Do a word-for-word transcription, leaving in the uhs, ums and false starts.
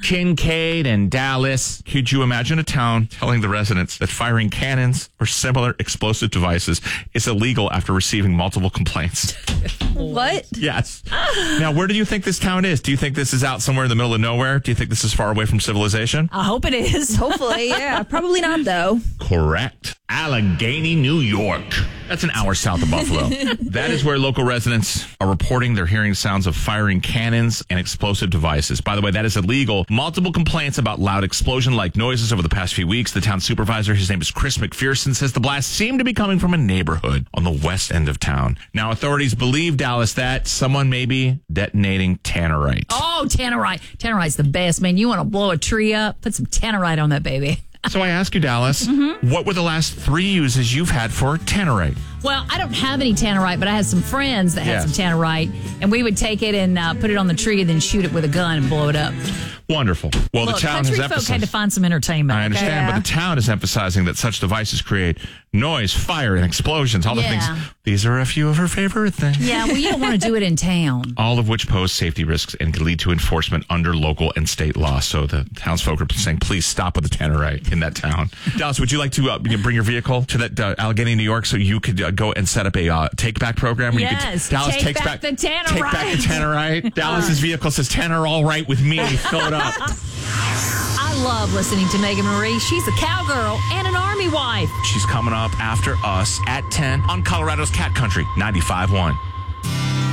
Kincaid and Dallas. Could you imagine a town telling the residents that firing cannons or similar explosive devices is illegal after receiving multiple complaints? What? Yes. Now, where do you think this town is? Do you think this is out somewhere in the middle of nowhere? Do you think this is far away from civilization? I hope it is. Hopefully, yeah. Probably not, though. Correct. Allegheny, New York. That's an hour south of Buffalo. That is where local residents are reporting they're hearing sounds of firing cannons and explosive devices. By the way, that is illegal. Multiple complaints about loud explosion-like noises over the past few weeks. The town supervisor, his name is Chris McPherson, says the blast seemed to be coming from a neighborhood on the west end of town. Now, authorities believe, Dallas, that someone may be detonating tannerite. Oh, tannerite. Tannerite's the best, man. You want to blow a tree up? Put some tannerite on that baby. So I ask you, Dallas, mm-hmm. what were the last three uses you've had for tannerite? Well, I don't have any tannerite, but I had some friends that had yes. some tannerite, and we would take it and uh, put it on the tree and then shoot it with a gun and blow it up. Wonderful. Well, Look, the town country has folk emphasized... had to find some entertainment. I understand, okay? but the town is emphasizing that such devices create noise, fire, and explosions, all the Yeah. things. These are a few of her favorite things. Yeah, well, you don't want to do it in town. All of which pose safety risks and could lead to enforcement under local and state law. So the townsfolk are saying, please stop with the tannerite in that town. Dallas, would you like to uh, bring your vehicle to that uh, Allegheny, New York, so you could uh, go and set up a uh, take-back program? Where Yes, you could, Dallas take takes back the tannerite. Take back the tannerite. Dallas's vehicle says, Tanner, all right with me. Fill it up. I love listening to Megan Marie. She's a cowgirl and an army wife. She's coming up after us at ten on Colorado's Cat Country ninety-five point one.